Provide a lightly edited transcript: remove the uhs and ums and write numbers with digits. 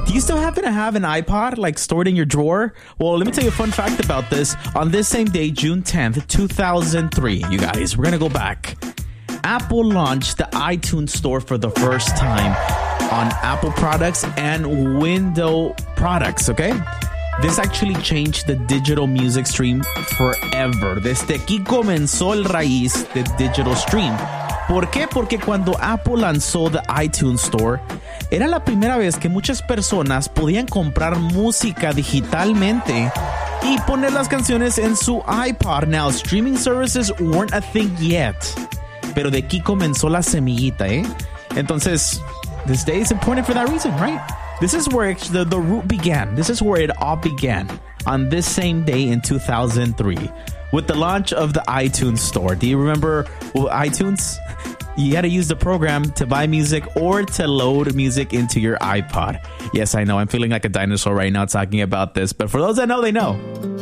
Do you still happen to have an iPod like stored in your drawer? Well, let me tell you a fun fact about this. On this same day, June 10th, 2003, you guys, we're going to go back. Apple launched the iTunes Store for the first time on Apple products and Windows products, okay? This actually changed the digital music stream forever. Desde aquí comenzó el raíz de digital stream. ¿Por qué? Porque cuando Apple lanzó the iTunes Store, era la primera vez que muchas personas podían comprar música digitalmente y poner las canciones en su iPod. Now, streaming services weren't a thing yet, pero de aquí comenzó la semillita, ¿eh? Entonces, this day is important for that reason, right? This is where the root began. This is where it all began on this same day in 2003 with the launch of the iTunes Store. Do you remember iTunes? You had to use the program to buy music or to load music into your iPod. Yes, I know. I'm feeling like a dinosaur right now talking about this, but for those that know, they know.